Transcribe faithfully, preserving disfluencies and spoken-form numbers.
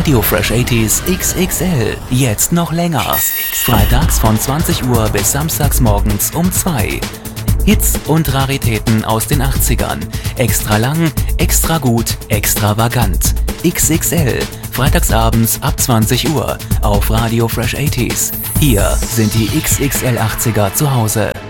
Radio Fresh achtziger X X L. Jetzt noch länger. Freitags von zwanzig Uhr bis samstags morgens um zwei. Hits und Raritäten aus den achtzigern. Extra lang, extra gut, extravagant. X X L. Freitagsabends ab zwanzig Uhr auf Radio Fresh achtziger. Hier sind die X X L achtziger zu Hause.